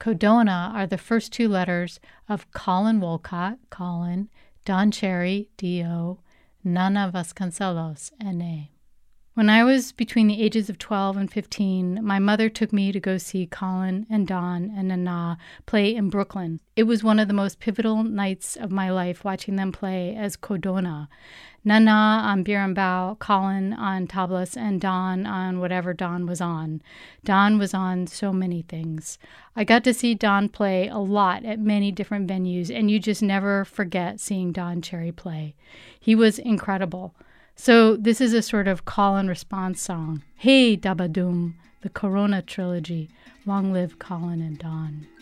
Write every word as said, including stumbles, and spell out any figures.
Codona are the first two letters of Colin Wolcott, Colin, Don Cherry, D O, Nana Vasconcelos, N A. When I was between the ages of twelve and fifteen, my mother took me to go see Colin and Don and Nana play in Brooklyn. It was one of the most pivotal nights of my life watching them play as Codona. Nana on berimbau, Colin on tablas, and Don on whatever Don was on. Don was on so many things. I got to see Don play a lot at many different venues, and you just never forget seeing Don Cherry play. He was incredible. So this is a sort of call and response song. Hey Dabadoom, the Corona trilogy. Long live Colin and Don.